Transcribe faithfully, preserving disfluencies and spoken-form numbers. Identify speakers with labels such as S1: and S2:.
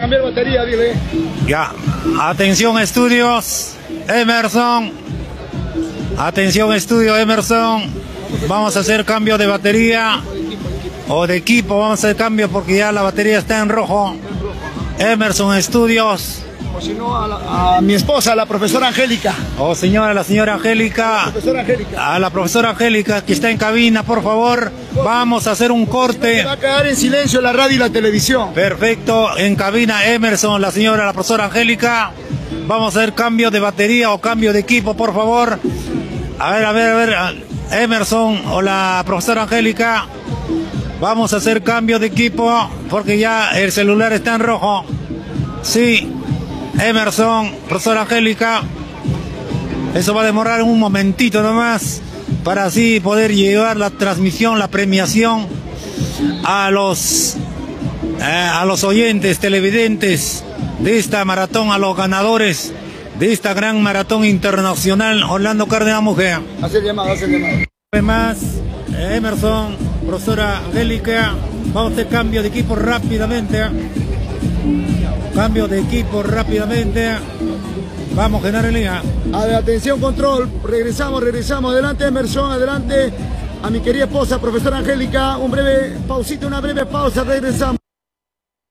S1: cambiar batería, dile.
S2: Ya, atención estudios, Emerson. Atención estudio, Emerson. Vamos a hacer cambio de batería o de equipo, vamos a hacer cambio porque ya la batería está en rojo. Emerson Estudios.
S1: O si no, a, la, a mi esposa, la profesora Angélica.
S2: Oh señora, la señora Angélica.
S1: La profesora Angélica.
S2: A la profesora Angélica que está en cabina, por favor. Vamos a hacer un corte.
S1: Va a quedar en silencio la radio y la televisión.
S2: Perfecto, en cabina Emerson, la señora, la profesora Angélica. Vamos a hacer cambio de batería o cambio de equipo, por favor. A ver, a ver, a ver. Emerson o la profesora Angélica. Vamos a hacer cambio de equipo porque ya el celular está en rojo. Sí, Emerson, profesora Angélica. Eso va a demorar un momentito nomás para así poder llevar la transmisión, la premiación a los, eh, a los oyentes, televidentes de esta maratón, a los ganadores de esta gran maratón internacional Orlando Cárdenas Mujer.
S1: Hacer llamado, hacer llamado.
S2: Además, Emerson, profesora Angélica, vamos a hacer cambio de equipo rápidamente. Cambio de equipo rápidamente. Vamos, Genaro Elía.
S1: A ver, atención, control. Regresamos, regresamos. Adelante, Emerson, adelante. A mi querida esposa, profesora Angélica. Un breve pausito, una breve pausa. Regresamos.